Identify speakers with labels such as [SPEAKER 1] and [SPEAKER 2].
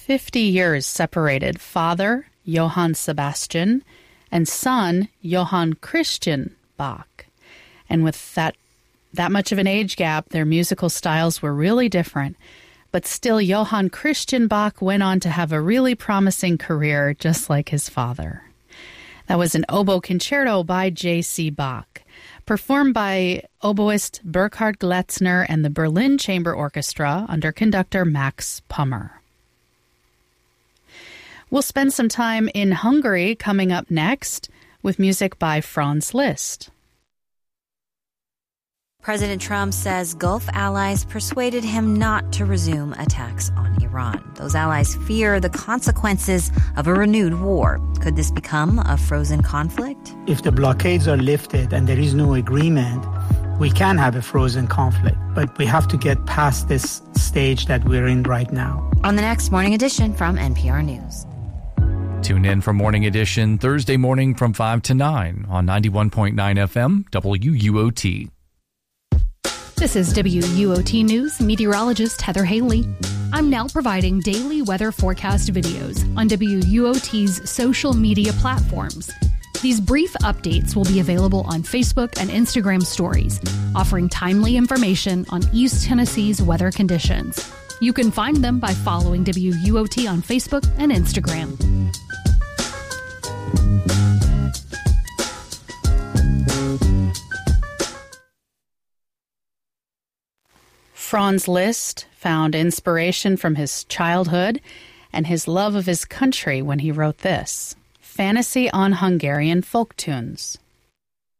[SPEAKER 1] 50 years separated father, Johann Sebastian, and son, Johann Christian Bach. And with that much of an age gap, their musical styles were really different. But still, Johann Christian Bach went on to have a really promising career, just like his father. That was an oboe concerto by J.C. Bach, performed by oboist Burkhard Gletzner and the Berlin Chamber Orchestra under conductor Max Pummer. We'll spend some time in Hungary coming up next with music by Franz Liszt.
[SPEAKER 2] President Trump says Gulf allies persuaded him not to resume attacks on Iran. Those allies fear the consequences of a renewed war. Could this become a frozen conflict?
[SPEAKER 3] If the blockades are lifted and there is no agreement, we can have a frozen conflict. But we have to get past this stage that we're in right now.
[SPEAKER 2] On the next Morning Edition from NPR News.
[SPEAKER 4] Tune in for Morning Edition Thursday morning from 5 to 9 on 91.9 FM WUOT.
[SPEAKER 5] This is WUOT News meteorologist Heather Haley. I'm now providing daily weather forecast videos on WUOT's social media platforms. These brief updates will be available on Facebook and Instagram stories, offering timely information on East Tennessee's weather conditions. You can find them by following WUOT on Facebook and Instagram.
[SPEAKER 1] Franz Liszt found inspiration from his childhood and his love of his country when he wrote this, Fantasy on Hungarian Folk Tunes.